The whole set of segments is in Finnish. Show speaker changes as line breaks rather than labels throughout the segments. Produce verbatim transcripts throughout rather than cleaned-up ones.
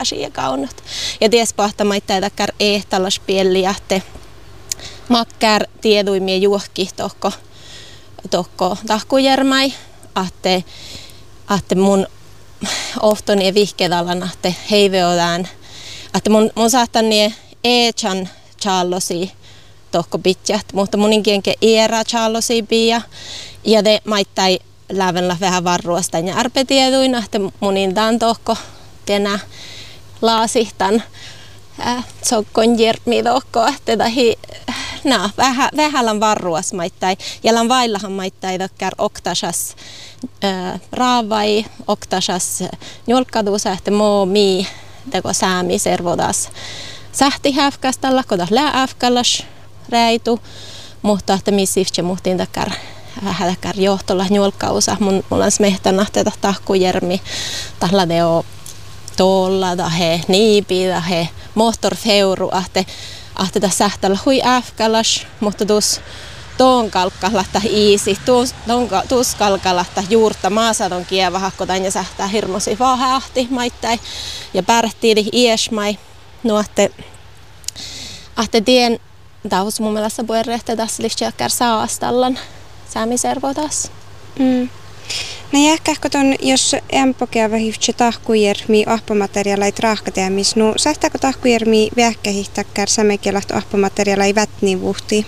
puolasi ja kaunot. Ja ties pahtamaita takar ehtalas pieliähte makkär tieduimia juokki tohko tohko tahkujärmai ahte ahte mun ohtoni ja vihkedalan ahte heiveodään ahte mun mun sahtani eechan challosi tohko pitjät mutta muninkienke era challosi pia ja de maittai lävenla vähän varruasta ja arpetieduin ahte munintaan tohko tenä laasihtan äh, sokkon jermi tohko ahte tahi no, vähän vähälän varruas maittai ja lan vaillahan maittai dokkar oktasas äh, raavai oktasas njolkkadusa ehte moo mii teko säämi servodas sähti häfkästalla kodas lää äfkallas räitu mutta että missifte muhtiin dokkar vähän dokkar johtolla njolkkausa mun mulla smehtana tätä tahkujermi tahla deo tolla dahe niipi dahe motorfeuru ahte ahte tässä sähtällä hui äfkälas, mutta tuus tuon kalkkalahta iisi, tuus, tuus kalkkalahta juurta maasadon kievahakkotain ja sähtää hirmosi vahahti maittai ja pärhtiidi iesmai. No ahte, ahte tien taus mun mielestä puerrehte tässä lihtjäkkär saastallan säämiservo taas.
Mm. No jähkähkö ton, jos empokea vähivtse tahkujermi ahpomateriaalait rahkateamis, no sähtääkö tahkujermi vähkähihtäkkär sämekielahto ahpomateriaalai vätni vuhti?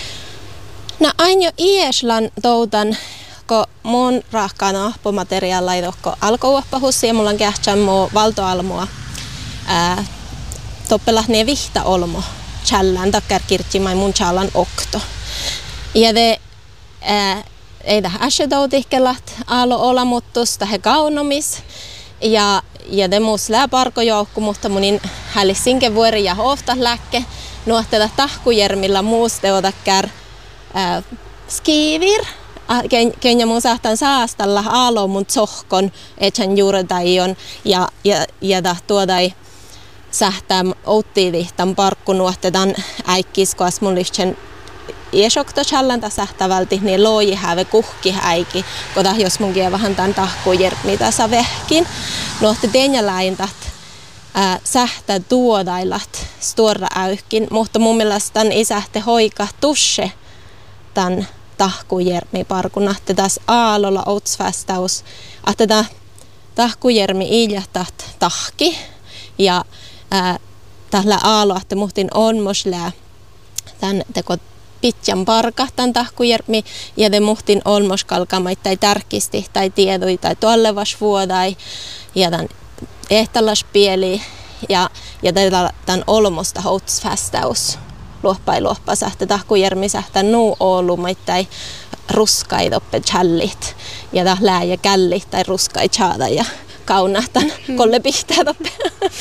No aina jo ieslan toutan, kun mun rahkaan ahpomateriaalai tohko alkouoppahussi ja mulla on kähtsän muu valtoalmoa ää, toppelah ne vihta olmo challän takkar kirtsimai mun challan okto. Ja de ää, ei tähän äsjedoutikkelat aalo olamuttus tähän kaunomis ja ja de mus lää parkojoukku mutta munin hälissinke vuori ja hofta läkke nuohteta tahkujermilla muus teotakkär äh, skivir kenja mun sahtan saastalla aalo mun tsohkon ethän juuretaion ja ja ja da tuodai sähtää outtiivihtan parkku nuohtetan äikkiskoas mun lihtsen iesokto challanta sähtävälti niin looji häve kuhki häiki, kota jos mun kie vähän tämän tahkujermi tässä vehkin. Nuohti tenjäläintat äh, sähtä tuodailat stuora äyhkin, mutta mun mielestä tämän isähte hoika tusse tämän tahkujermi parkun, että tässä aalolla outsfästaus, että tämä tahkujermi iljahtat tahki ja äh, tällä aalo, että muhtin on moslää tämän teko pitjan parkahtan tahkujermi ja de muhtin olmos kalkamait tai tärkisti tai tiedoi tai tuollevas vuodai ja tämän ehtalas pieli ja ja tämän olmosta houtsfästaus luoppai luoppa sähtä tahkujermi sähtä nuu olumait tai ruskai toppe challit ja ta lää ja källit tai ruskai chaada ja kaunahtan hmm. kolle pihtää toppe.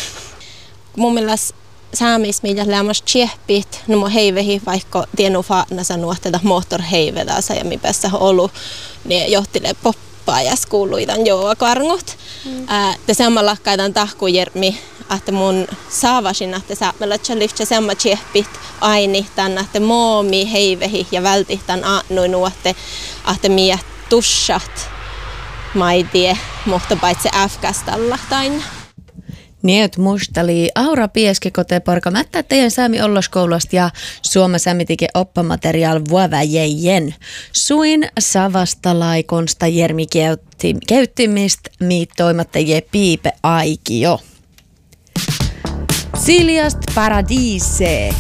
Mun mielestä saamis mitä lämmas chiehpit no mo heivehi vaikka tienu faana sanoo että moottorheivedasa ja mipessä ollut ne johtile poppaa ja skuuluitan joo karngut mm. ää te samalla kaitan tahkujermi että mun saavasin että saamalla chalifche samma chiehpit aini tänne että moomi heivehi ja vältihtan noin nuotte että mie tussat maitie mutta paitsi äfkästalla tain.
Niet mustali Aura Pieski-kote porka mättä teidän säämi olloskoulusta ja Suoma sämitike oppamateriaal vuoväjejen. Suin savastalaikonsta jermi käyttimistä miittoimatta je piipe aikio. Siljast paradise.